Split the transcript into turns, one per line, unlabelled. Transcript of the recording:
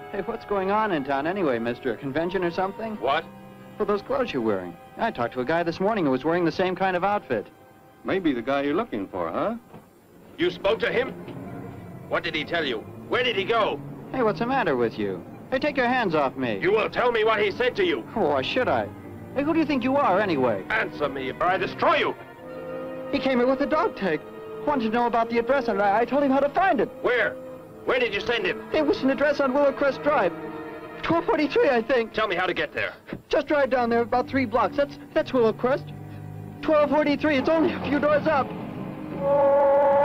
Hey, what's going on in town anyway, mister? A convention or something?
What?
For those clothes you're wearing. I talked to a guy this morning who was wearing the same kind of outfit.
Maybe the guy you're looking for, huh?
You spoke to him? What did he tell you? Where did he go?
Hey, what's the matter with you? Hey, take your hands off me.
You will tell me what he said to you.
Oh, why should I? Hey, who do you think you are, anyway?
Answer me, or I destroy you.
He came here with a dog tag. Wanted to know about the address, and I told him how to find it.
Where? Where did you send him?
It was an address on Willow Crest Drive. 1243, I think.
Tell me how to get there.
Just drive down there about 3 blocks. That's Willow Crest. 1243. It's only a few doors up.